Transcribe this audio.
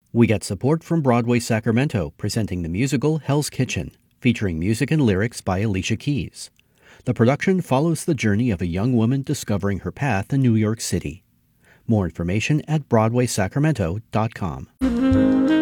We get support from Broadway Sacramento, presenting the musical Hell's Kitchen, featuring music and lyrics by Alicia Keys. The production follows the journey of a young woman discovering her path in New York City. More information at BroadwaySacramento.com.